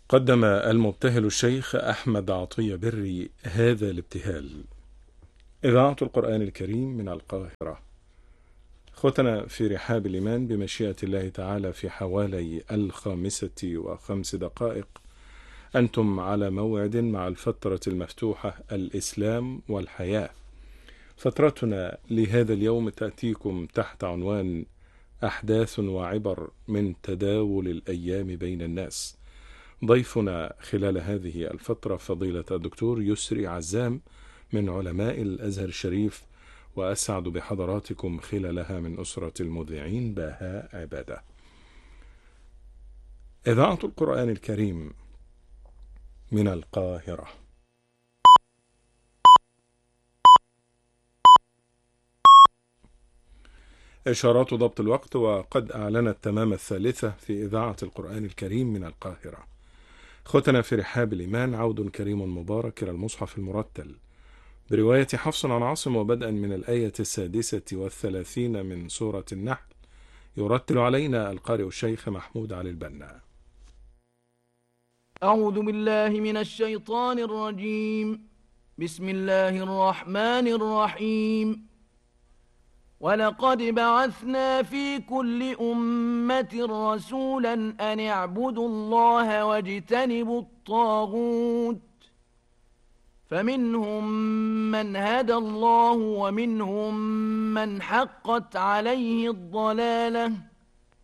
قدم المبتهل الشيخ أحمد عطية بري هذا الابتهال. إذاعة القرآن الكريم من القاهرة. أخوتنا في رحاب الإيمان بمشيئة الله تعالى في حوالي 5:05 أنتم على موعد مع الفترة المفتوحة الإسلام والحياة. فترتنا لهذا اليوم تأتيكم تحت عنوان أحداث وعبر من تداول الأيام بين الناس. ضيفنا خلال هذه الفترة فضيلة الدكتور يسري عزام من علماء الأزهر الشريف، وأسعد بحضراتكم خلالها من أسرة المذيعين باهاء عبادة. إذاعة القرآن الكريم من القاهرة. إشارات ضبط الوقت، وقد أعلنت تمام 3 في إذاعة القرآن الكريم من القاهرة. أخوتنا في رحاب الإيمان، عود كريم مبارك إلى المصحف المرتل برواية حفص عن عاصم، وبدءا من الآية 36 من سورة النحل، يرتل علينا القارئ الشيخ محمود علي البنا. أعوذ بالله من الشيطان الرجيم. بسم الله الرحمن الرحيم. ولقد بعثنا في كل أمة رسولا أن اعبدوا الله واجتنبوا الطاغوت، فمنهم من هدى الله ومنهم من حقت عليه الضلالة،